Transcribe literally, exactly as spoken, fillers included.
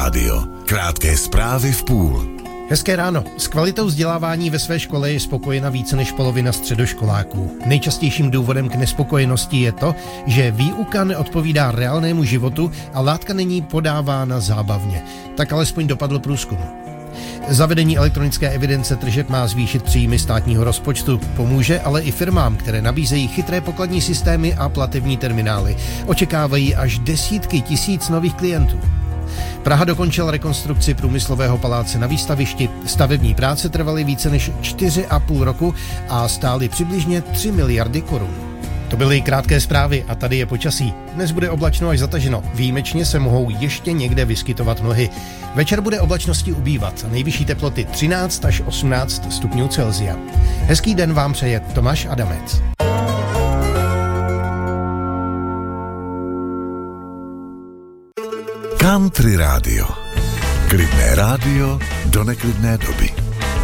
rádio. Krátké zprávy v půl. Hezké ráno. S kvalitou vzdělávání ve své škole je spokojena více než polovina středoškoláků. Nejčastějším důvodem k nespokojenosti je to, že výuka neodpovídá reálnému životu a látka není podávána zábavně. Tak alespoň dopadl průzkum. Zavedení elektronické evidence tržeb má zvýšit příjmy státního rozpočtu. Pomůže ale i firmám, které nabízejí chytré pokladní systémy a platební terminály. Očekávají až desítky tisíc nových klientů. Praha dokončila rekonstrukci průmyslového paláce na Výstavišti. Stavební práce trvaly více než čtyři a půl roku a stály přibližně tři miliardy korun. To byly krátké zprávy a tady je počasí. Dnes bude oblačno až zataženo. Výjimečně se mohou ještě někde vyskytovat mlhy. Večer bude oblačnosti ubývat. Nejvyšší teploty třináct až osmnáct stupňů Celsia. Hezký den vám přeje Tomáš Adamec. Country rádio. Klidné rádio do neklidné doby.